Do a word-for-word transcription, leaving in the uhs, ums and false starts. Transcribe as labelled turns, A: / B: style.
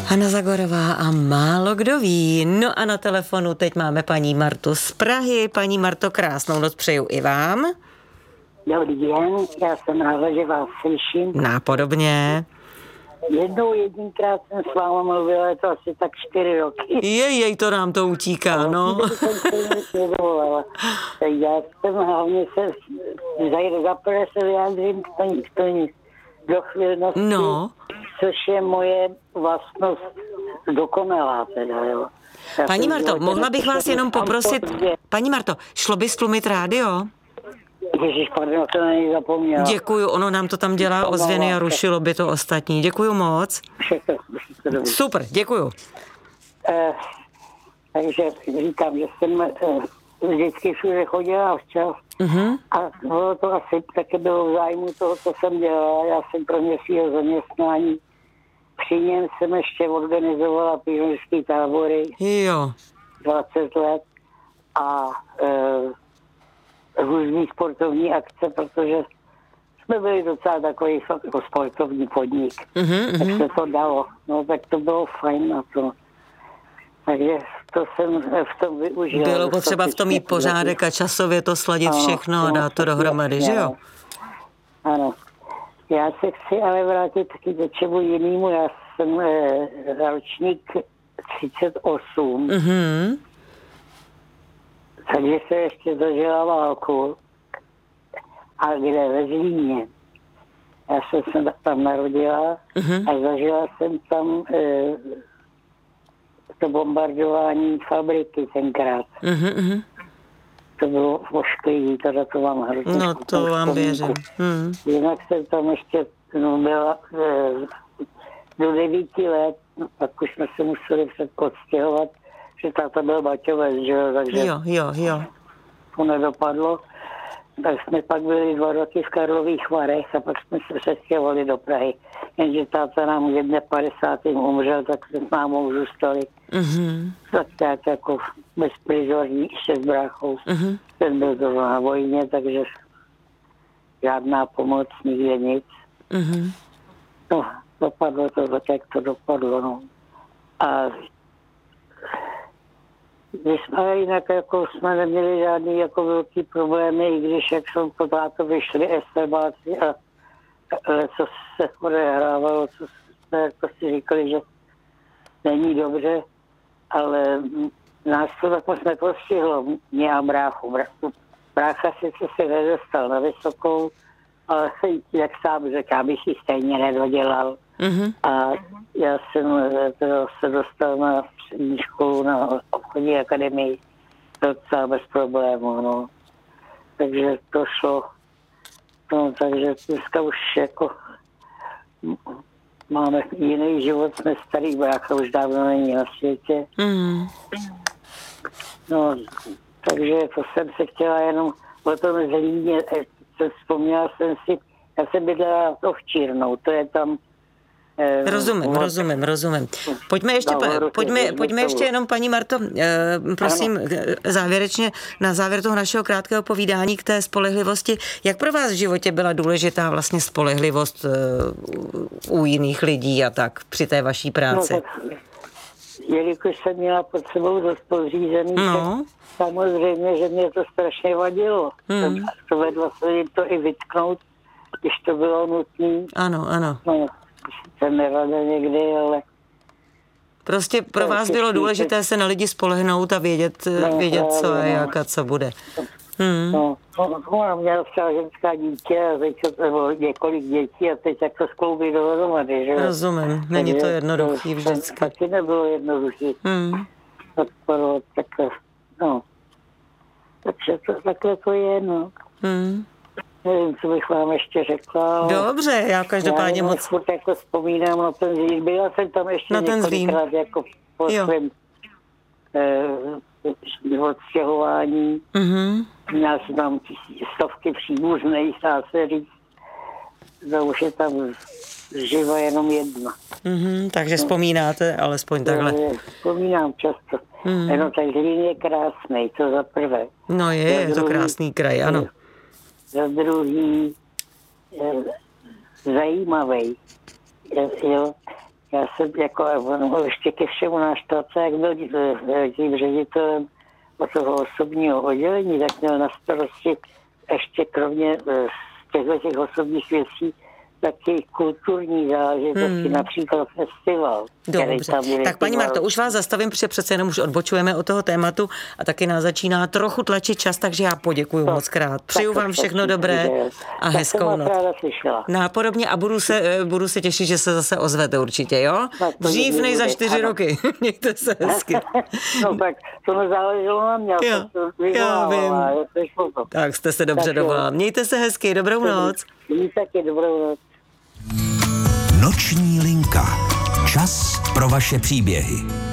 A: Hana Zagorová a málo kdo ví. No a na telefonu teď máme paní Martu z Prahy. Paní Marto, krásnou noc přeju i vám.
B: Dobrý den, já jsem ráda, že vás slyším.
A: Nápodobně.
B: Jednou jedinkrát jsem s váma mluvila, je to asi tak čtyři roky.
A: Jej, jej, to nám to utíká, no.
B: Já jsem hlavně se, zaprvé se vyjádřím k tomu, k tomu dochvilnosti,
A: no.
B: Což je moje vlastnost dokonalá teda, jo. Já
A: Paní Marto, mohla bych vás jenom poprosit, paní Marto, šlo by stlumit rádio?
B: Ježiš, pardon, to není zapomněla.
A: Děkuju, ono nám to tam dělá ozvěny a rušilo by to ostatní. Děkuju moc.
B: Všechno, všechno
A: super, děkuju.
B: Eh, takže říkám, že jsem eh, vždycky všude chodila včas.
A: Uh-huh.
B: A bylo to asi také bylo v zájmu toho, co jsem dělala. Já jsem pro mě svého zaměstnání. Při něm jsem ještě organizovala pionýrské tábory.
A: Jo.
B: dvacet let. A eh, různý sportovní akce, protože jsme byli docela takový jako sportovní podnik.
A: Uh-huh,
B: tak
A: uh-huh.
B: se to dalo. No tak to bylo fajn na to. Takže to jsem v tom využila.
A: Bylo potřeba v tom mít pořádek a časově to sladit ano, všechno a dát to dohromady, že jo?
B: Ano. Já se chci ale vrátit taky do čemu jinému. Já jsem e, ročník třicet osm.
A: Mhm.
B: Takže se ještě zažila válku. A kde ve Zlíně. Já jsem se tam narodila uh-huh. a zažila jsem tam e, to bombardování fabriky tenkrát. Uh-huh. To bylo ošklivý, teda to vám hrozně.
A: No to vám věřím. Hmm.
B: Jinak jsem tam ještě no, byla e, do devíti let, no, pak už jsme se museli před odstěhovat, že táta byl baťovec, že jo, takže
A: jo, jo, jo.
B: to nedopadlo. Tak jsme pak byli dva roky v Karlových Varech a pak jsme se přestěhovali do Prahy. Jenže táta nám v padesátém jednom umřel, tak jsme s mámou zůstali. Mm-hmm. Tak tak jako bezprizorní ještě s bráchou. Mm-hmm. Ten byl to na vojně, takže žádná pomoc, nikde nic. Mm-hmm. No, dopadlo to, tak to dopadlo, no. A my jsme jinak jako jsme neměli žádný jako velký problémy, i když jak jsem po táto vyšli estebáci a co se odehrávalo, co jsme jako si říkali, že není dobře, ale nás to tak moc nepostihlo, mě a bráchu. Brácha sice se nedostal na vysokou, ale jak sám řekl, já bych ji stejně nedodělal. Mm-hmm. A já jsem teda se dostal na střední školu na obchodní akademii docela bez problémů, no. Takže to šlo. No, takže dneska už jako máme jiný život, jsme starý, brácha už dávno není na světě. Mm. No, takže to jsem se chtěla jenom o tom Zlíně, vzpomněla jsem si, já jsem bydlela Ovčírnou, to je tam
A: Rozumím, no, rozumím, rozumím. Pojďme ještě, no, pojďme, pojďme ještě jenom, paní Marto, prosím, ano. závěrečně na závěr toho našeho krátkého povídání k té spolehlivosti. Jak pro vás v životě byla důležitá vlastně spolehlivost u jiných lidí a tak při té vaší práci?
B: No, tak, jelikož jsem měla pod sebou dost podřízený, no. samozřejmě, že mě to strašně vadilo. Hmm. To vedlo se jim to i vytknout, když to bylo nutné.
A: Ano, ano.
B: No. Jsem nerada někdy, ale...
A: Prostě pro vás bylo důležité se na lidi spolehnout a vědět, no, vědět co a jak a co bude. Hmm.
B: No, ona měla třeba ženská dítě a teď to několik dětí a teď jak to skloubí dohromady, že?
A: Rozumím, není takže to jednoduchý vždycky.
B: To taky nebylo jednoduchý. Hmm. Podporovat takhle, no. Takže to, takhle to je, no. Hmm. Nevím, co bych vám ještě řekla.
A: Dobře, já každopádně
B: já
A: moc...
B: furt jako vzpomínám na ten Zlín. Byla jsem tam ještě několikrát jako po svém eh, odstěhování. Mm-hmm. Měla jsem tam stovky příbuzných, dá se říct. To už je tam živa jenom jedna.
A: Mm-hmm, takže no. Vzpomínáte alespoň takhle.
B: No, vzpomínám často. Mm. No tak Zlín je krásný, to za prvé.
A: No je, je to krásný kraj, ano.
B: Za druhý eh, zajímavý. Jo. Já jsem jako, no, ještě ke všemu náš táta, jak byl tím ředitelem od toho osobního oddělení, tak měl na starosti ještě kromě těchto těch osobních věcí taky kulturní záležitosti, hmm. například festival.
A: Dobře. Tak paní Marto, už vás zastavím, protože přece jenom už odbočujeme od toho tématu a taky nás začíná trochu tlačit čas, takže já poděkuju moc krát. Přeju vám všechno dobré a hezkou noc. Nápodobně a budu se, budu se těšit, že se zase ozvete určitě, jo? Dřív než za čtyři roky. Mějte se hezky.
B: No tak to nezáleželo na mě.
A: Jo, já vím. Tak jste se dobře dovolal. Mějte se hezky, dobrou noc.
B: Mějte taky dobrou noc.
C: Noční linka. Čas pro vaše příběhy.